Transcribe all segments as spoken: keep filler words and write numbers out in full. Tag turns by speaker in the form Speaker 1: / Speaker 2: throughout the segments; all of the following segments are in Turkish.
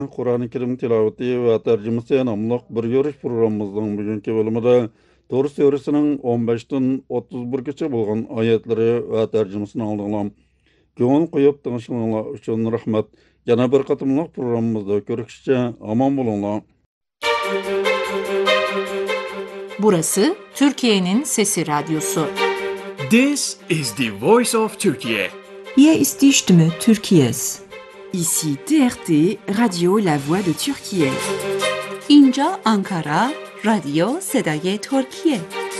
Speaker 1: Kur'an-ı Kerim tilaveti ve tercümesi namlıq bir görüş programımızın bugünkü bölümünde Doğru Suresi'nin on beşten otuz birgacha bolgan ayetleri ve tercümesini aldığım. Göğün koyup tanışmanlar için rahmet. Yana bir katımlıq programımızda görüşüşçe aman bulunlar.
Speaker 2: Burası Türkiye'nin Sesi Radyosu.
Speaker 3: This is the voice of Turkey.
Speaker 4: Hier ist die Stimme Türkiye's.
Speaker 5: Ici T R T, Radio La Voix de Türkiye.
Speaker 2: İnca Ankara, Radyo Sedaye Türkiye.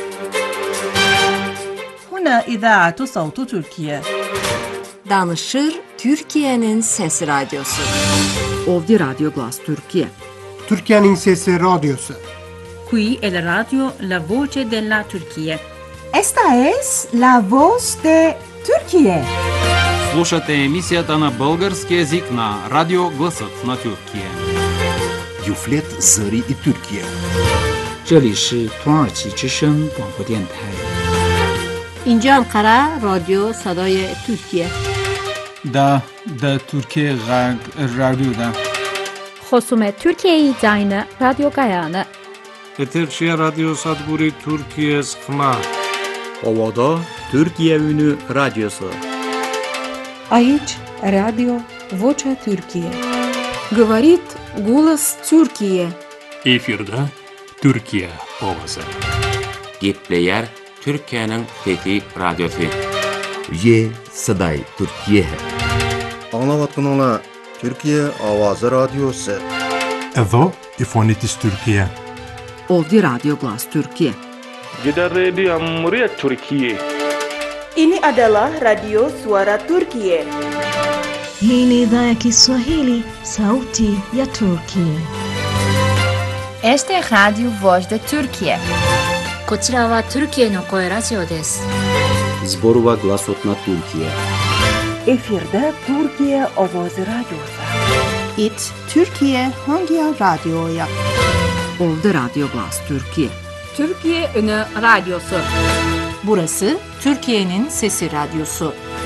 Speaker 4: هنا إذاعة صوت تركيا.
Speaker 2: Danışır Türkiye'nin Sesi Radyosu.
Speaker 5: Ovdje Radio Glas Türkiye.
Speaker 6: Türkiye'nin Sesi Radyosu.
Speaker 7: Qui è la radio La Voce della Turchia.
Speaker 4: Esta es la voz de Türkiye.
Speaker 8: Слушате емисията на български език на Радио Гласът на Türkiye.
Speaker 9: Юфлет Зări и Türkiye.
Speaker 10: 这里是土耳其之声广播电台。
Speaker 2: İnca Ankara, Radyo Sedaye Türkiye.
Speaker 11: Da da Türkiye Radyo'da.
Speaker 12: خصوم Türkiye Dayna Radyo Gayana.
Speaker 13: Eterşehir Radyo Sadburi Türkiye Sıkma.
Speaker 14: Ovada Türkiye Ünü Radyosu.
Speaker 15: Aici Radio Vocea Türkiye.
Speaker 16: Говорит голос Türkiye.
Speaker 17: Efirde Türkiye ovası.
Speaker 18: Gepleyer Türkiye'nin Fethi Radyosu.
Speaker 9: Ye Saday Türkiye.
Speaker 19: Anlavatkanala Türkiye Avazı Radyosu.
Speaker 20: Evo İfonitis Türkiye.
Speaker 5: Ovdje Radio Glas Türkiye.
Speaker 13: Gider Radio Cumhuriyet Türkiye.
Speaker 21: Ini adalah Radio Suara Turkiye.
Speaker 22: Hii ni idhaa ya Kiswahili, Sauti ya Turkiye.
Speaker 23: Este es Radio Voz de Türkiye.
Speaker 24: こちらは Türkiyeの声ラジオです。
Speaker 14: Zborova Glasot na Türkiye.
Speaker 21: Efirde Türkiye Avazı Radyosu.
Speaker 25: It Türkiye hangi radyoya?
Speaker 5: Ovdje Radio Glas Türkiye.
Speaker 2: Türkiye Ünü Radyosu. Burası Türkiye'nin Sesi Radyosu.